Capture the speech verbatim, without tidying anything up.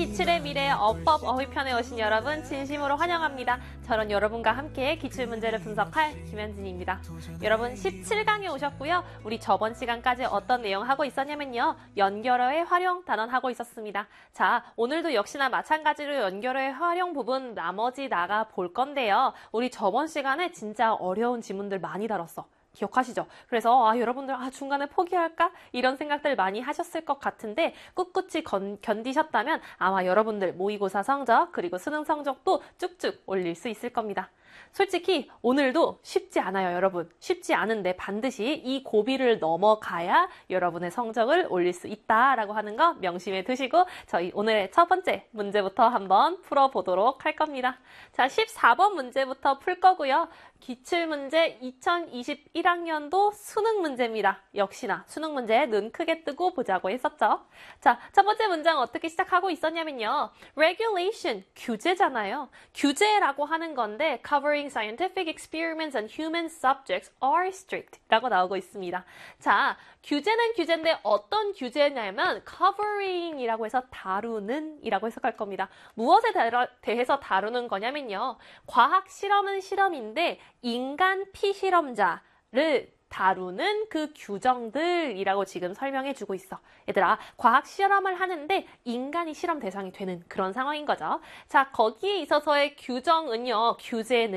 기출의 미래 어법 어휘편에 오신 여러분 진심으로 환영합니다. 저는 여러분과 함께 기출문제를 분석할 김현진입니다. 여러분 십칠 강에 오셨고요. 우리 저번 시간까지 어떤 내용 하고 있었냐면요. 연결어의 활용 단언하고 있었습니다. 자, 오늘도 역시나 마찬가지로 연결어의 활용 부분 나머지 나가 볼 건데요. 우리 저번 시간에 진짜 어려운 지문들 많이 다뤘어. 기억하시죠? 그래서 아, 여러분들 아, 중간에 포기할까? 이런 생각들 많이 하셨을 것 같은데 꿋꿋이 건, 견디셨다면 아마 여러분들 모의고사 성적 그리고 수능 성적도 쭉쭉 올릴 수 있을 겁니다. 솔직히 오늘도 쉽지 않아요, 여러분. 쉽지 않은데 반드시 이 고비를 넘어가야 여러분의 성적을 올릴 수 있다라고 하는 거 명심해 두시고 저희 오늘의 첫 번째 문제부터 한번 풀어보도록 할 겁니다. 자, 십사 번 문제부터 풀 거고요. 기출문제 이천이십일 학년도 수능 문제입니다. 역시나 수능 문제 눈 크게 뜨고 보자고 했었죠. 자, 첫 번째 문장 어떻게 시작하고 있었냐면요. regulation, 규제잖아요. 규제라고 하는 건데 covering scientific experiments on human subjects are strict 라고 나오고 있습니다. 자, 규제는 규제인데 어떤 규제냐면 covering 이라고 해서 다루는 이라고 해석할 겁니다. 무엇에 대해서 다루는 거냐면요. 과학 실험은 실험인데 인간 피실험자를 다루는 그 규정들이라고 지금 설명해 주고 있어. 얘들아, 과학 실험을 하는데 인간이 실험 대상이 되는 그런 상황인 거죠. 자, 거기에 있어서의 규정은요, 규제는